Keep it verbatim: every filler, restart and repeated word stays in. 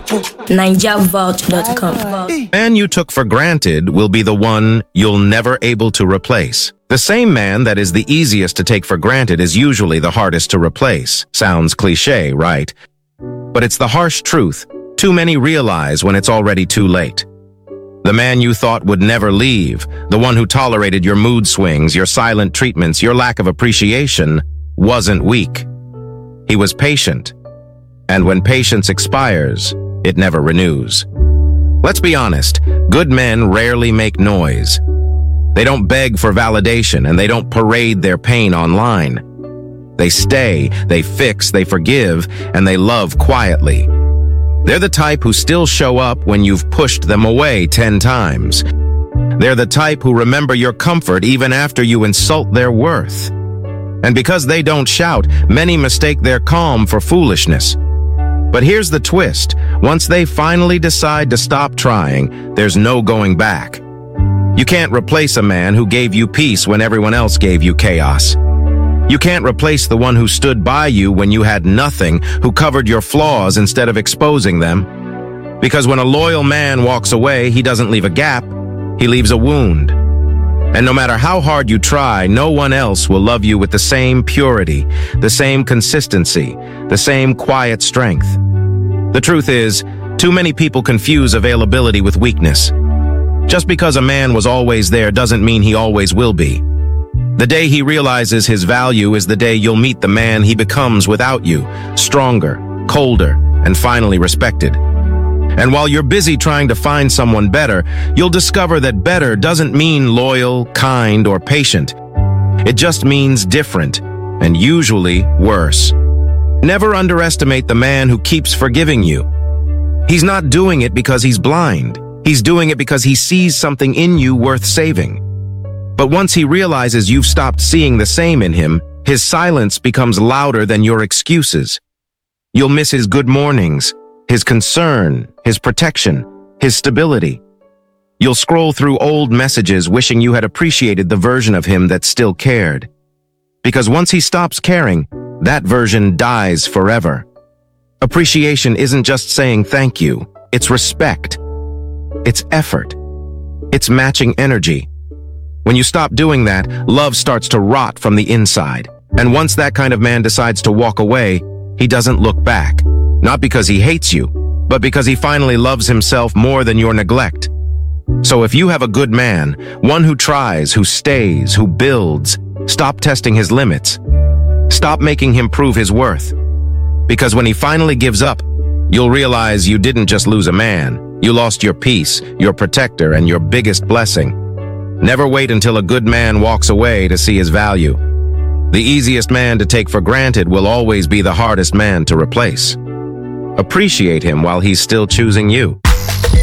Niger Vault dot com. Man you took for granted will be the one you'll never able to replace. The same man that is the easiest to take for granted is usually the hardest to replace. Sounds cliche, right? But it's the harsh truth too many realize when it's already too late. The man you thought would never leave, the one who tolerated your mood swings, your silent treatments, your lack of appreciation, wasn't weak. He was patient. And when patience expires, it never renews. Let's be honest, good men rarely make noise. They don't beg for validation, and they don't parade their pain online. They stay, they fix, they forgive, and they love quietly. They're the type who still show up when you've pushed them away ten times. They're the type who remember your comfort even after you insult their worth. And because they don't shout, many mistake their calm for foolishness. But here's the twist. Once they finally decide to stop trying, there's no going back. You can't replace a man who gave you peace when everyone else gave you chaos. You can't replace the one who stood by you when you had nothing, who covered your flaws instead of exposing them. Because when a loyal man walks away, he doesn't leave a gap, he leaves a wound. And no matter how hard you try, no one else will love you with the same purity, the same consistency, the same quiet strength. The truth is, too many people confuse availability with weakness. Just because a man was always there doesn't mean he always will be. The day he realizes his value is the day you'll meet the man he becomes without you, stronger, colder, and finally respected. And while you're busy trying to find someone better, you'll discover that better doesn't mean loyal, kind, or patient. It just means different, and usually worse. Never underestimate the man who keeps forgiving you. He's not doing it because he's blind. He's doing it because he sees something in you worth saving. But once he realizes you've stopped seeing the same in him, his silence becomes louder than your excuses. You'll miss his good mornings, his concern, his protection, his stability. You'll scroll through old messages wishing you had appreciated the version of him that still cared. Because once he stops caring, that version dies forever. Appreciation isn't just saying thank you, it's respect. It's effort. It's matching energy. When you stop doing that, love starts to rot from the inside. And once that kind of man decides to walk away, he doesn't look back. Not because he hates you, but because he finally loves himself more than your neglect. So if you have a good man, one who tries, who stays, who builds, stop testing his limits. Stop making him prove his worth. Because when he finally gives up, you'll realize you didn't just lose a man. You lost your peace, your protector, and your biggest blessing. Never wait until a good man walks away to see his value. The easiest man to take for granted will always be the hardest man to replace. Appreciate him while he's still choosing you.